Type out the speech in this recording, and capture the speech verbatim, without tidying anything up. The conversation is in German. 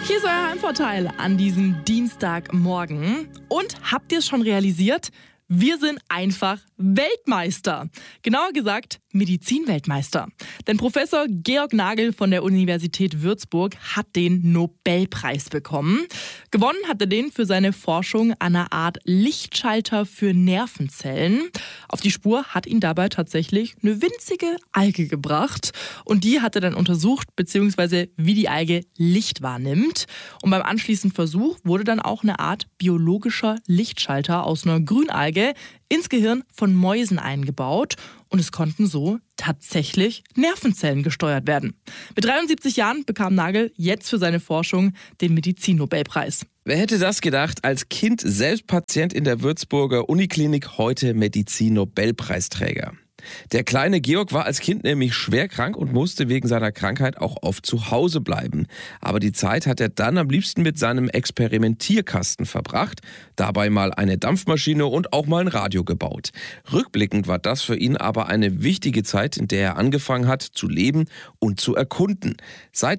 Hier ist euer Heimvorteil an diesem Dienstagmorgen. Und habt ihr es schon realisiert? Wir sind einfach Weltmeister. Genauer gesagt Medizinweltmeister. Denn Professor Georg Nagel von der Universität Würzburg hat den Nobelpreis bekommen. Gewonnen hat er den für seine Forschung an einer Art Lichtschalter für Nervenzellen. Auf die Spur hat ihn dabei tatsächlich eine winzige Alge gebracht. Und die hat er dann untersucht, beziehungsweise wie die Alge Licht wahrnimmt. Und beim anschließenden Versuch wurde dann auch eine Art biologischer Lichtschalter aus einer Grünalge ins Gehirn von Mäusen eingebaut und es konnten so tatsächlich Nervenzellen gesteuert werden. Mit dreiundsiebzig Jahren bekam Nagel jetzt für seine Forschung den Medizin-Nobelpreis. Wer hätte das gedacht? Als Kind selbst Patient in der Würzburger Uniklinik, heute Medizin-Nobelpreisträger. Der kleine Georg war als Kind nämlich schwer krank und musste wegen seiner Krankheit auch oft zu Hause bleiben. Aber die Zeit hat er dann am liebsten mit seinem Experimentierkasten verbracht, dabei mal eine Dampfmaschine und auch mal ein Radio gebaut. Rückblickend war das für ihn aber eine wichtige Zeit, in der er angefangen hat zu leben und zu erkunden. Seit